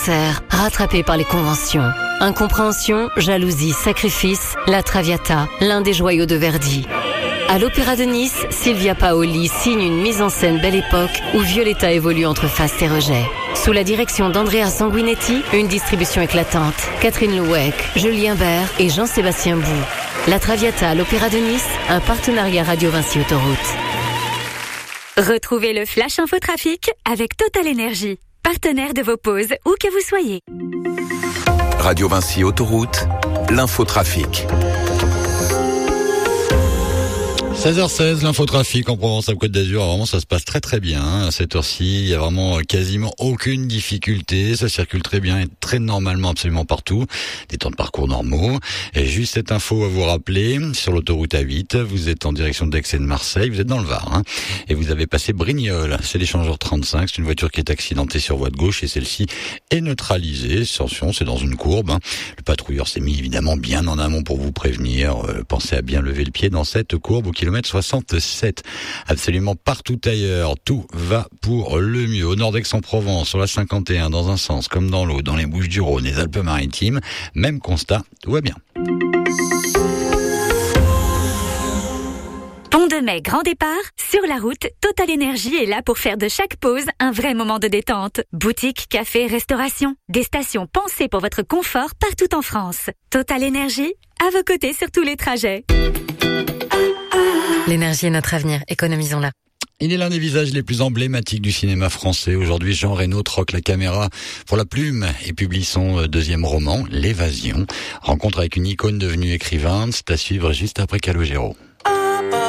Rattrapé par les conventions. Incompréhension, jalousie, sacrifice, la Traviata, l'un des joyaux de Verdi. À l'Opéra de Nice, Silvia Paoli signe une mise en scène belle époque où Violetta évolue entre faste et rejet. Sous la direction d'Andrea Sanguinetti, une distribution éclatante. Catherine Louek, Julien Bert et Jean-Sébastien Bou. La Traviata à l'Opéra de Nice, un partenariat Radio Vinci Autoroute. Retrouvez le Flash Infotrafic avec Total Énergie, partenaire de vos pauses où que vous soyez. Radio Vinci Autoroute, l'infotrafic. 16h16, l'infotrafic en Provence-Alpes-Côte d'Azur. Vraiment, ça se passe très très bien. À cette heure-ci, il y a vraiment quasiment aucune difficulté. Ça circule très bien et très normalement absolument partout. Des temps de parcours normaux. Et juste cette info à vous rappeler, sur l'autoroute A8, vous êtes en direction d'Aix et de Marseille, vous êtes dans le Var, hein, et vous avez passé Brignoles. C'est l'échangeur 35, c'est une voiture qui est accidentée sur voie de gauche et celle-ci est neutralisée. Attention, c'est dans une courbe, hein. Le patrouilleur s'est mis évidemment bien en amont pour vous prévenir. Pensez à bien lever le pied dans cette courbe au kilomètre 67. Absolument partout ailleurs, tout va pour le mieux. Au nord d'Aix-en-Provence, sur la 51, dans un sens comme dans l'autre, dans les Bouches-du-Rhône, les Alpes-Maritimes, même constat, tout va bien. Pont de Mai, grand départ. Sur la route, Total Énergie est là pour faire de chaque pause un vrai moment de détente. Boutique, café, restauration. Des stations pensées pour votre confort partout en France. Total Énergie, à vos côtés sur tous les trajets. L'énergie est notre avenir, économisons-la. Il est l'un des visages les plus emblématiques du cinéma français. Aujourd'hui, Jean Reno troque la caméra pour la plume et publie son deuxième roman, L'Évasion. Rencontre avec une icône devenue écrivain, c'est à suivre juste après Calogero.